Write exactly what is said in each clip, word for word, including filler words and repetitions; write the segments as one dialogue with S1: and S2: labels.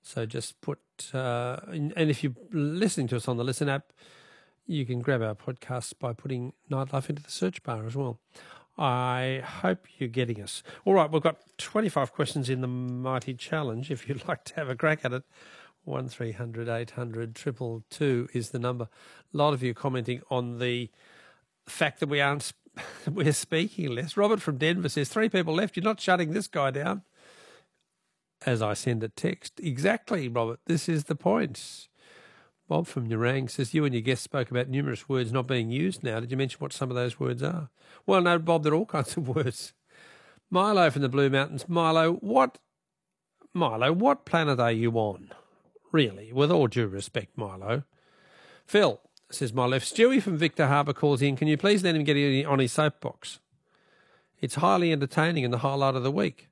S1: So just put, uh, and if you're listening to us on the Listen app, you can grab our podcast by putting Nightlife into the search bar as well. I hope you're getting us. All right, we've got twenty-five questions in the Mighty Challenge. If you'd like to have a crack at it, one three hundred eight hundred two two two is the number. A lot of you commenting on the fact that we aren't, we're speaking less. Robert from Denver says, three people left. You're not shutting this guy down. As I send a text. Exactly, Robert. This is the point. Bob from Nerang says, you and your guest spoke about numerous words not being used now. Did you mention what some of those words are? Well, no, Bob, there are all kinds of words. Milo from the Blue Mountains. Milo, what, Milo, what planet are you on? Really, with all due respect, Milo. Phil says, my left. Stewie from Victor Harbour calls in. Can you please let him get on his soapbox? It's highly entertaining and the highlight of the week.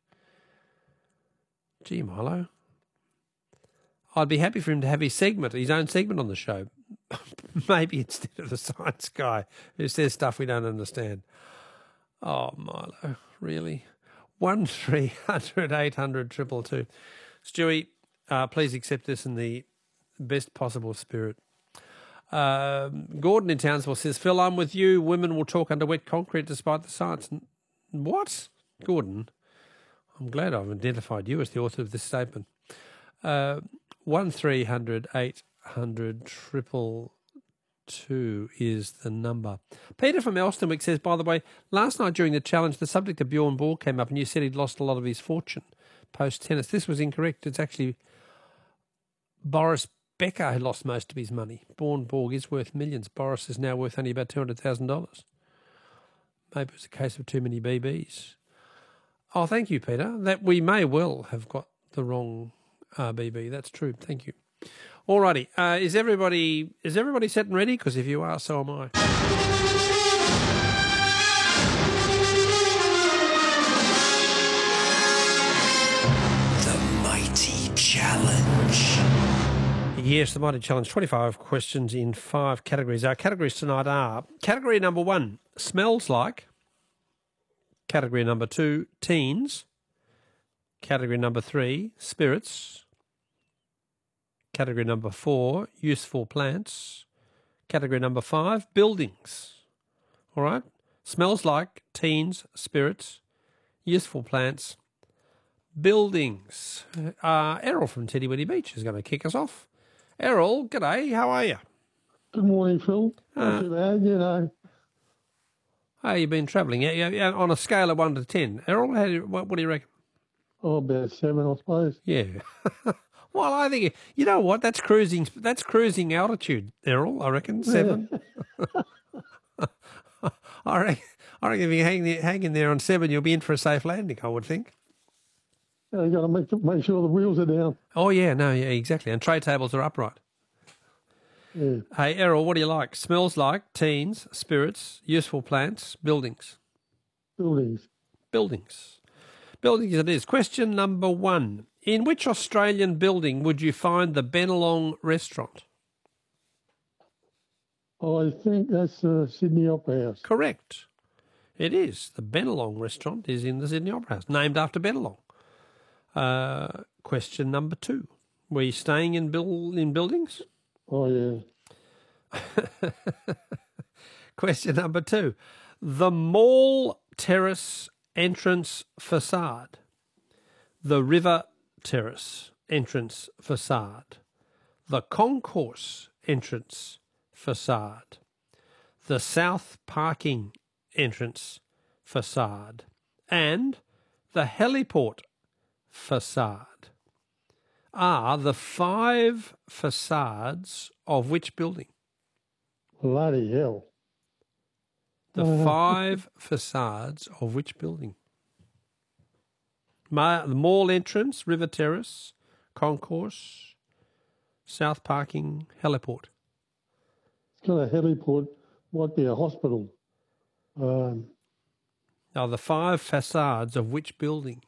S1: Gee, Milo. I'd be happy for him to have his segment, his own segment on the show. Maybe instead of the science guy who says stuff we don't understand. Oh, Milo, really? One three hundred eight hundred two two two. Stewie, uh, please accept this in the best possible spirit. Um, Gordon in Townsville says, Phil, I'm with you. Women will talk under wet concrete despite the science. What? Gordon? I'm glad I've identified you as the author of this statement. Uh, one three hundred eight hundred triple two is the number. Peter from Elstonwick says, by the way, last night during the challenge, the subject of Bjorn Borg came up and you said he'd lost a lot of his fortune post-tennis. This was incorrect. It's actually Boris Becker who lost most of his money. Bjorn Borg is worth millions. Boris is now worth only about two hundred thousand dollars. Maybe it was a case of too many B Bs. Oh, thank you, Peter. That we may well have got the wrong R B B. That's true. Thank you. All righty. Uh, is everybody is everybody set and ready? Because if you are, so am I.
S2: The Mighty Challenge.
S1: Yes, the Mighty Challenge. twenty-five questions in five categories. Our categories tonight are category number one, smells like. Category number two, teens. Category number three, spirits. Category number four, useful plants. Category number five, buildings. All right? Smells like, teens, spirits, useful plants, buildings. Uh, Errol from Teddy Weddy Beach is going to kick us off. Errol, g'day. How are you?
S3: Good morning, Phil. Not
S1: Uh,
S3: too bad, you know.
S1: How you been travelling? Yeah, yeah, yeah, on a scale of one to ten. Errol, how do you, what, what do you reckon?
S3: Oh, about seven, I suppose.
S1: Yeah. Well, I think, you know what, that's cruising That's cruising altitude, Errol, I reckon, seven. I, reckon I reckon if you hang, there, hang in there on seven, you'll be in for a safe landing, I would think.
S3: You got to make make sure the wheels are down.
S1: Oh, yeah, no, yeah, exactly. And tray tables are upright.
S3: Yeah.
S1: Hey, Errol, what do you like? Smells like, teens, spirits, useful plants, buildings.
S3: Buildings.
S1: Buildings. Buildings it is. Question number one. In which Australian building would you find the Bennelong restaurant?
S3: Oh, I think that's uh, Sydney Opera House.
S1: Correct. It is. The Bennelong restaurant is in the Sydney Opera House, named after Bennelong. Uh, question number two. Were you staying in, build, in buildings?
S3: Oh, yeah.
S1: Question number two. The Mall Terrace entrance facade. The River Terrace entrance facade. The Concourse entrance facade. The South Parking entrance facade. And the Heliport facade are the five facades of which building?
S3: Bloody hell.
S1: The
S3: Uh,
S1: five facades of which building? Ma- the mall entrance, River Terrace, Concourse, South Parking, Heliport.
S3: It's got a heliport. Might be a hospital. Um,
S1: Now, the five facades of which building?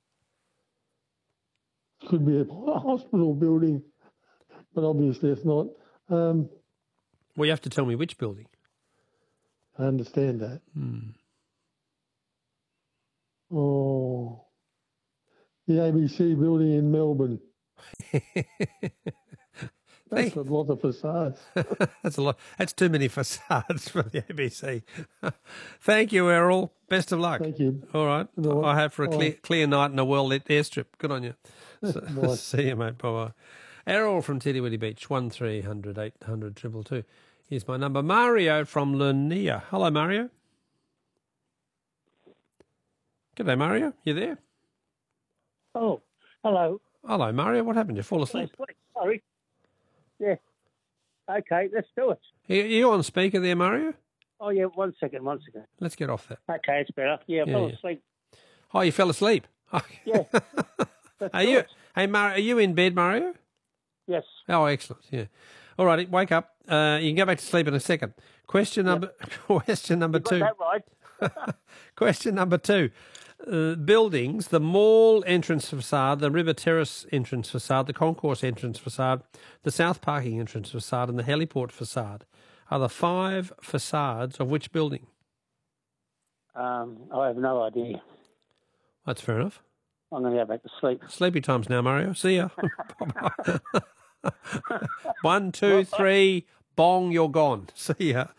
S3: could be a hospital building, but obviously it's not. Um,
S1: Well, you have to tell me which building.
S3: I understand that.
S1: Hmm.
S3: Oh, the A B C building in Melbourne. That's a lot of facades.
S1: That's a lot. That's too many facades for the A B C. Thank you, Errol. Best of luck.
S3: Thank you.
S1: All right.
S3: No,
S1: I hope for a
S3: bye.
S1: clear, clear night and a well-lit airstrip. Good on you. So,
S3: Bye.
S1: see you, mate. Bye-bye. Errol from Tiddy Beach, one three hundred eight hundred two two two. Here's my number. Mario from Lunia. Hello, Mario. G'day, Mario. You there?
S4: Oh, hello.
S1: Hello, Mario. What happened? You fall asleep?
S4: Sorry. Yeah. Okay, let's do it.
S1: Are you on speaker there, Mario?
S4: Oh, yeah, one second, one second.
S1: Let's get off that.
S4: Okay, it's better. Yeah, I
S1: Yeah,
S4: fell
S1: yeah.
S4: asleep.
S1: Oh, you fell asleep?
S4: Yeah. Let's
S1: Are
S4: do
S1: you?
S4: it.
S1: Hey, Mario, are you in bed, Mario?
S4: Yes.
S1: Oh, excellent. Yeah. All righty, wake up. Uh, you can go back to sleep in a second. Question number question number
S4: You got
S1: two.
S4: that right.
S1: Question number two. Uh, buildings, the mall entrance facade, the river terrace entrance facade, the concourse entrance facade, the south parking entrance facade, and the heliport facade are the five facades of which building?
S4: Um, I have no idea.
S1: That's fair enough.
S4: I'm going to go back to sleep.
S1: Sleepy times now, Mario. See ya. One, two, three, bong, you're gone. See ya.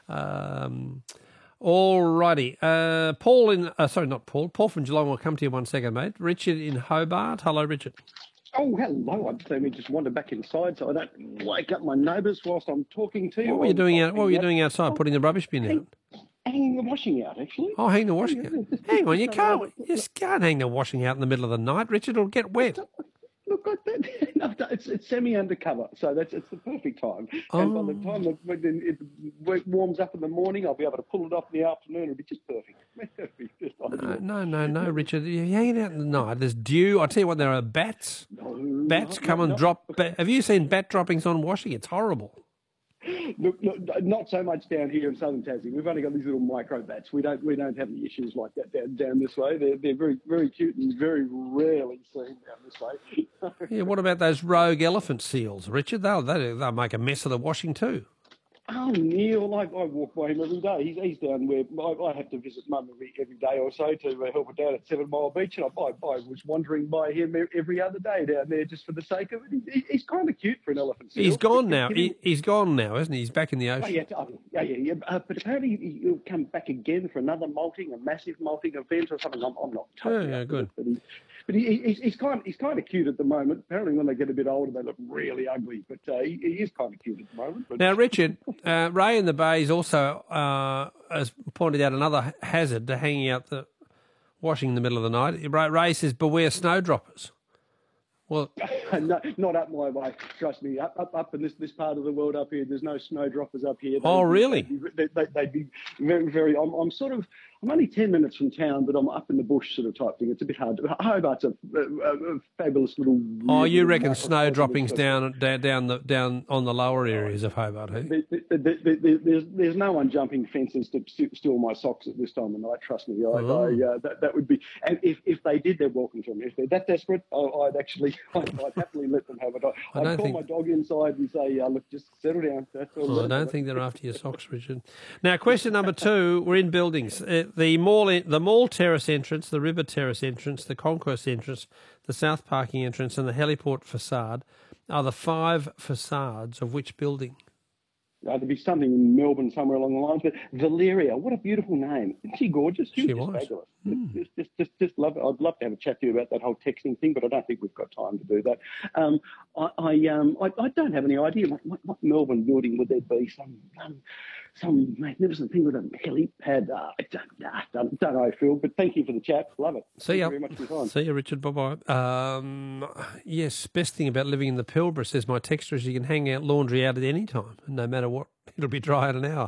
S1: Um, all righty. Uh, Paul in, uh, sorry, not Paul. Paul from Geelong will come to you one second, mate. Richard in Hobart. Hello, Richard.
S5: Oh, hello. I just let me just wander back inside so I don't wake up my neighbours whilst I'm talking to you.
S1: What were you doing out? What were you doing outside? Putting the rubbish bin out?
S5: Hanging the washing out, actually.
S1: Oh, hang the washing out. Hang on, you
S5: Just
S1: can't.
S5: so I-
S1: You just can't hang the washing out in the middle of the night, Richard. It'll get wet.
S5: Look, I, that, no, it's, it's semi-undercover, so that's it's the perfect time. And by the
S1: Oh.
S5: time the, when it it warms up in the morning, I'll be able to pull it off in the afternoon. It'll be just perfect. It'll be just
S1: No,
S5: ideal.
S1: no, no, no, Richard. You're hanging out in the night. There's dew. I tell you what, there are bats.
S5: No,
S1: Bats
S5: no,
S1: come
S5: no,
S1: and
S5: no.
S1: drop. Ba- Have you seen bat droppings on washing? It's horrible.
S5: Look, look, not so much down here in southern Tassie. We've only got these little micro bats. We don't we don't have any issues like that down, down this way. They're they're very very cute and very rarely seen down this way.
S1: Yeah, what about those rogue elephant seals, Richard? They'll, they'll, they'll make a mess of the washing too.
S5: Oh, Neil, I, I walk by him every day. He's, he's down where I, I have to visit Mum every, every day or so to uh, help her down at Seven Mile Beach, and I, I, I was wandering by him e- every other day down there just for the sake of it. He, he's kind of cute for an elephant seal.
S1: He's gone now.
S5: Give him-
S1: He, he's gone now, isn't he? He's back in the
S5: Oh,
S1: ocean.
S5: yeah, oh, yeah, yeah, yeah. Uh, but apparently he- he'll come back again for another molting, a massive molting event or something. I'm, I'm not totally
S1: Yeah, yeah,
S5: up
S1: good.
S5: with it, but, he, but he, he's, he's kind he's kind of cute at the moment. Apparently when they get a bit older, they look really ugly. But uh, he, he is kind of cute at the moment. But
S1: Now, Richard, uh, Ray in the Bay's also uh, has pointed out another hazard to hanging out the washing in the middle of the night. Ray, Ray says, beware snowdroppers. Well,
S5: no, not up my way. Trust me. Up, up, up in this, this part of the world up here, there's no snowdroppers up here.
S1: Oh,
S5: They'd be-
S1: really?
S5: They'd be, they, they, they'd be very, very. I'm, I'm sort of. I'm only ten minutes from town, but I'm up in the bush sort of type thing. It's a bit hard. Hobart's a, a, a fabulous little.
S1: oh, you
S5: little
S1: reckon
S5: microcosm
S1: snow
S5: of
S1: droppings
S5: the-
S1: down, down, down the down on the lower areas of Hobart? Eh?
S5: There, there, there, there, there's, there's no one jumping fences to st- steal my socks at this time of night. Trust me, I,
S1: Oh.
S5: I, uh, that, that would be. And if, if they did, they're welcome to me. If they're that desperate, I, I'd actually, I'd, I'd happily let them have it. I,
S1: I
S5: I'd
S1: don't
S5: call
S1: think-
S5: my dog inside and say, uh, "Look, just settle down." That's all.
S1: Oh, I don't think they're after your socks, Richard. Now, question number two. We're in buildings. Uh, the mall, the mall terrace entrance, the river terrace entrance, the concourse entrance, the south parking entrance, and the heliport facade are the five facades of which building?
S5: Uh, there'd be something in Melbourne somewhere along the lines, but Valeria, what a beautiful name! Isn't she gorgeous?
S1: She
S5: just
S1: was.
S5: fabulous. Just, just, just, just love it. I'd love to have a chat to you about that whole texting thing, but I don't think we've got time to do that. Um, I, I, um, I, I don't have any idea. What, what, what Melbourne building would there be? Some, um, some magnificent thing with a helipad. Uh, I don't, uh, don't, don't know, Phil. But thank you for the chat. Love it.
S1: See
S5: Thank
S1: ya.
S5: you very much for your time.
S1: See you, Richard. Bye bye. Um, yes, best thing about living in the Pilbara, says my texter, is you can hang out laundry out at any time, and no matter what, it'll be dry in an hour.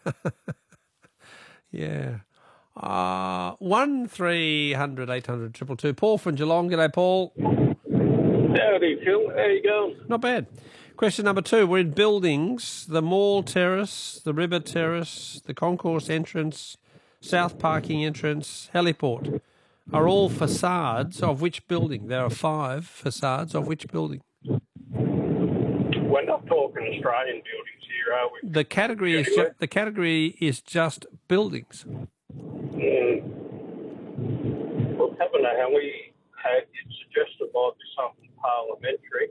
S1: Yeah. Uh, one three hundred eight hundred triple two. Paul from Geelong. G'day, Paul.
S4: Howdy, Phil. How you going?
S1: Not bad. Question number two. We're in buildings. The mall terrace, the river terrace, the concourse entrance, south parking entrance, heliport are all facades of which building? There are five facades of which building?
S4: We're not talking Australian buildings here, are we?
S1: The category is ju- the category is just buildings.
S4: Mm. Well, haven't I? We had it suggested might be something parliamentary.